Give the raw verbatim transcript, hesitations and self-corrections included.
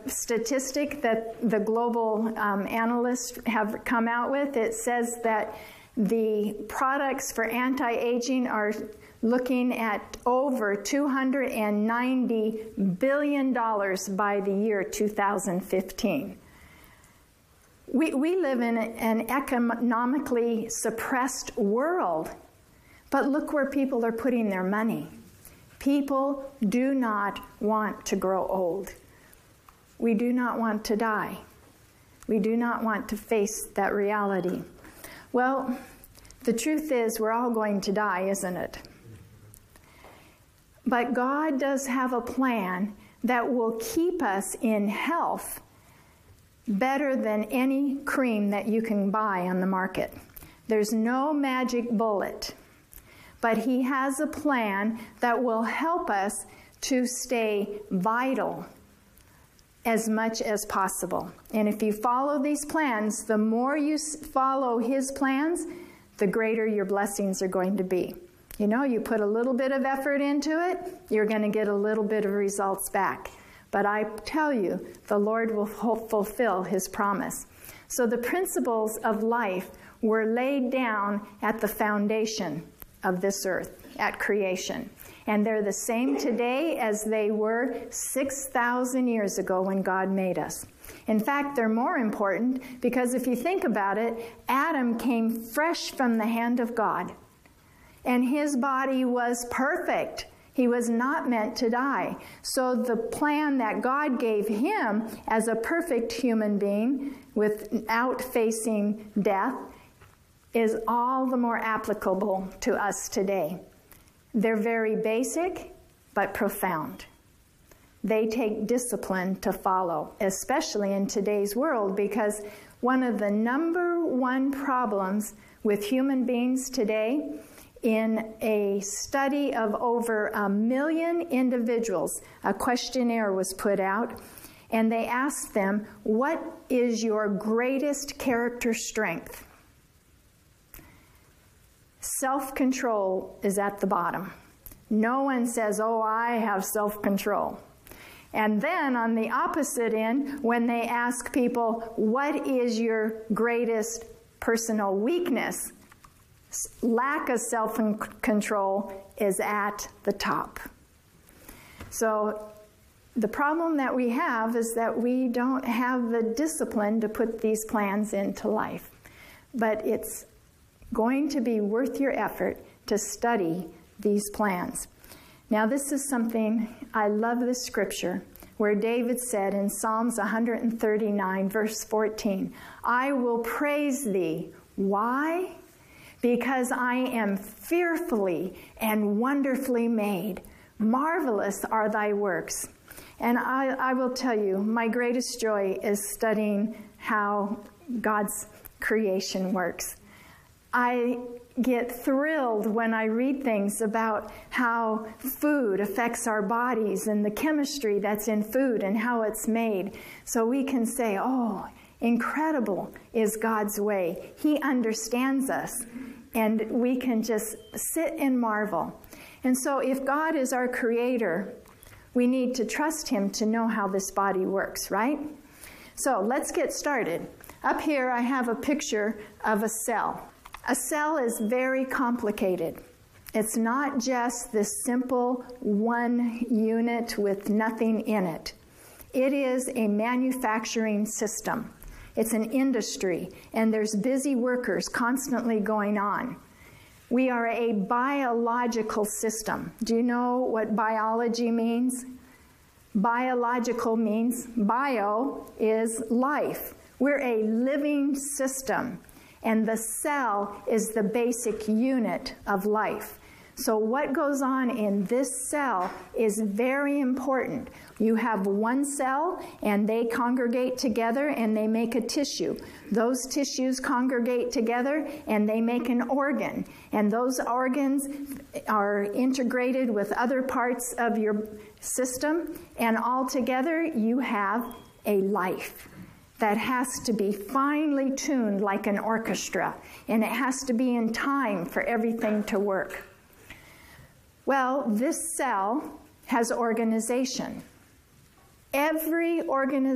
statistic that the global um, analysts have come out with. It says that the products for anti-aging are looking at over two hundred ninety billion dollars by the year two thousand fifteen. We, we live in an economically suppressed world, but look where people are putting their money. People do not want to grow old. We do not want to die. We do not want to face that reality. Well, the truth is we're all going to die, isn't it? But God does have a plan that will keep us in health better than any cream that you can buy on the market. There's no magic bullet. But He has a plan that will help us to stay vital as much as possible. And if you follow these plans, the more you follow His plans, the greater your blessings are going to be. You know, you put a little bit of effort into it, you're going to get a little bit of results back. But I tell you, the Lord will fulfill His promise. So the principles of life were laid down at the foundation of this earth, at creation. And they're the same today as they were six thousand years ago when God made us. In fact, they're more important because if you think about it, Adam came fresh from the hand of God. And his body was perfect. He was not meant to die. So the plan that God gave him as a perfect human being without facing death is all the more applicable to us today. They're very basic, but profound. They take discipline to follow, especially in today's world, because one of the number one problems with human beings today, in a study of over a million individuals, a questionnaire was put out, and they asked them, what is your greatest character strength? Self-control is at the bottom. No one says, oh, I have self-control. And then on the opposite end, when they ask people, what is your greatest personal weakness? Lack of self-control is at the top. So the problem that we have is that we don't have the discipline to put these plans into life. But it's going to be worth your effort to study these plans. Now, this is something, I love this scripture, where David said in Psalms one thirty-nine, verse fourteen, I will praise thee. Why? Because I am fearfully and wonderfully made. Marvelous are thy works. And I, I will tell you, my greatest joy is studying how God's creation works. I get thrilled when I read things about how food affects our bodies and the chemistry that's in food and how it's made. So we can say, oh, incredible is God's way. He understands us. And we can just sit and marvel. And so if God is our creator, we need to trust Him to know how this body works, right? So let's get started. Up here I have a picture of a cell. A cell is very complicated. It's not just this simple one unit with nothing in it. It is a manufacturing system. It's an industry, and there's busy workers constantly going on. We are a biological system. Do you know what biology means? Biological means bio is life. We're a living system. And the cell is the basic unit of life. So what goes on in this cell is very important. You have one cell, and they congregate together, and they make a tissue. Those tissues congregate together, and they make an organ. And those organs are integrated with other parts of your system, and all together you have a life that has to be finely tuned like an orchestra, and it has to be in time for everything to work. Well, this cell has organization. Every organization